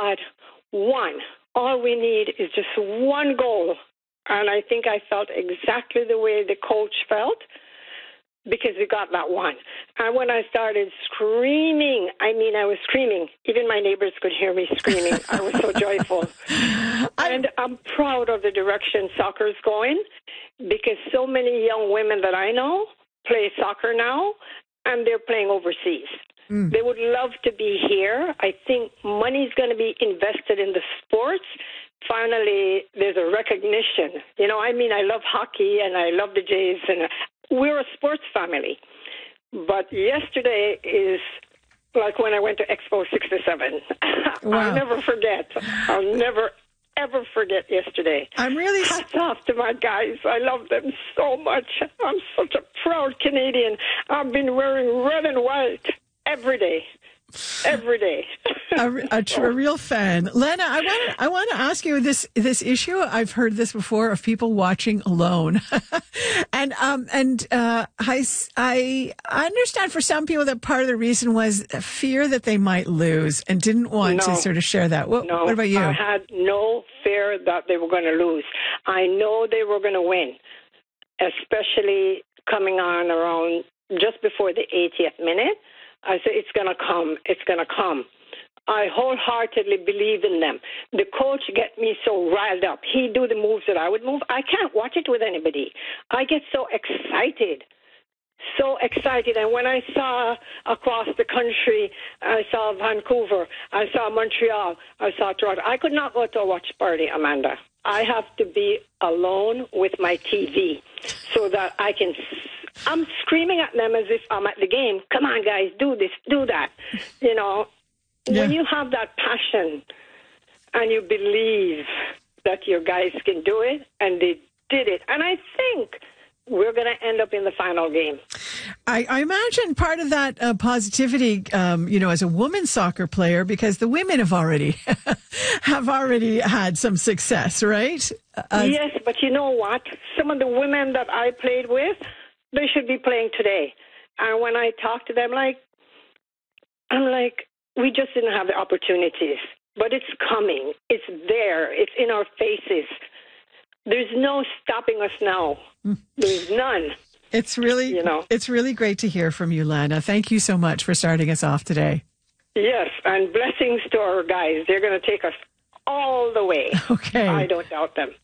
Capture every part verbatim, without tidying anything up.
God, one. All we need is just one goal. And I think I felt exactly the way the coach felt, because we got that one. And when I started screaming, I mean, I was screaming. Even my neighbors could hear me screaming. I was so joyful. And I'm proud of the direction soccer is going, because so many young women that I know play soccer now, and they're playing overseas. Mm. They would love to be here. I think money's going to be invested in the sports. Finally, there's a recognition. You know, I mean, I love hockey and I love the Jays, and we're a sports family. But yesterday is like when I went to Expo sixty-seven. Wow. I'll never forget. I'll never, ever forget yesterday. I'm really... Hats off to my guys. I love them so much. I'm such a proud Canadian. I've been wearing red and white every day. Every day. a, a, a real fan. Lena, I want to I want to ask you this this issue. I've heard this before of people watching alone. and um and uh I, I understand for some people that part of the reason was fear that they might lose and didn't want no, to sort of share that. What, no, what about you? I had no fear that they were going to lose. I know they were going to win, especially coming on around just before the eightieth minute. I said, it's going to come. It's going to come. I wholeheartedly believe in them. The coach get me so riled up. He do the moves that I would move. I can't watch it with anybody. I get so excited, so excited. And when I saw across the country, I saw Vancouver, I saw Montreal, I saw Toronto. I could not go to a watch party, Amanda. I have to be alone with my T V so that I can... I'm screaming at them as if I'm at the game. Come on, guys, do this, do that. You know, yeah. When you have that passion and you believe that your guys can do it, and they did it. And I think we're going to end up in the final game. I, I imagine part of that uh, positivity, um, you know, as a women's soccer player, because the women have already have already had some success, right? Uh, yes, but you know what? Some of the women that I played with, they should be playing today. And when I talk to them, like, I'm like, we just didn't have the opportunities. But it's coming. It's there. It's in our faces. There's no stopping us now. There's none. It's really, you know. It's really great to hear from you, Lana. Thank you so much for starting us off today. Yes, and blessings to our guys. They're going to take us all the way. Okay. I don't doubt them.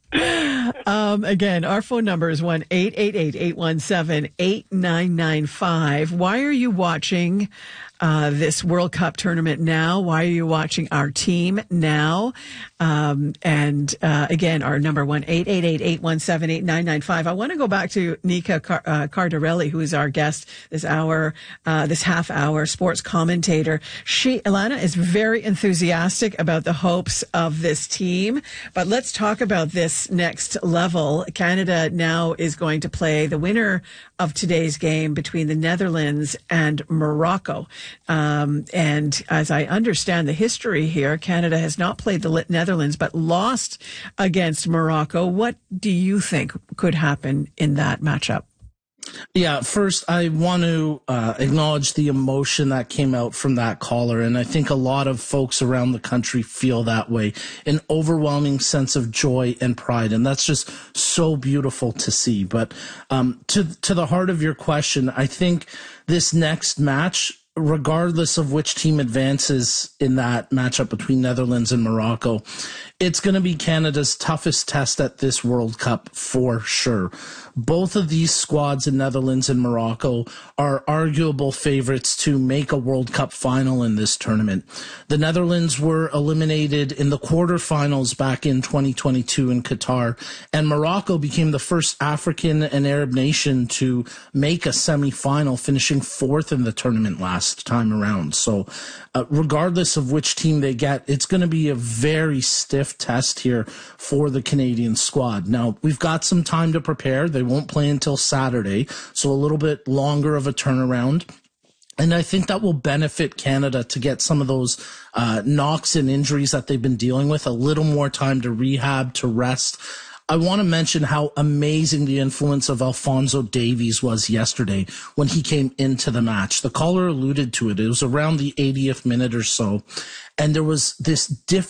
um, again, our phone number is one eight eight eight, eight one seven, eight nine nine five. Why are you watching uh, this World Cup tournament now? Why are you watching our team now? Um, and uh, again, our number one eight eight eight, eight one seven, eight nine nine five. I want to go back to Nika Car- uh, Cardarelli, who is our guest this hour, uh, this half hour sports commentator. She, Ilana, is very enthusiastic about the hopes of this team. But let's talk about this next level. Canada now is going to play the winner of today's game between the Netherlands and Morocco. Um, and as I understand the history here, Canada has not played the Netherlands but lost against Morocco. What do you think could happen in that matchup? Yeah, first, I want to uh, acknowledge the emotion that came out from that caller. And I think a lot of folks around the country feel that way, an overwhelming sense of joy and pride. And that's just so beautiful to see. But um, to, to the heart of your question, I think this next match, regardless of which team advances in that matchup between Netherlands and Morocco, it's going to be Canada's toughest test at this World Cup for sure. Both of these squads in Netherlands and Morocco are arguable favorites to make a World Cup final in this tournament. The Netherlands were eliminated in the quarterfinals back in twenty twenty-two in Qatar, and Morocco became the first African and Arab nation to make a semifinal, finishing fourth in the tournament last time around. So uh, regardless of which team they get, it's going to be a very stiff test here for the Canadian squad. Now, we've got some time to prepare. They won't play until Saturday, so a little bit longer of a turnaround. And I think that will benefit Canada to get some of those uh, knocks and injuries that they've been dealing with, a little more time to rehab, to rest. I want to mention how amazing the influence of Alphonso Davies was yesterday when he came into the match. The caller alluded to it. It was around the eightieth minute or so. And there was this different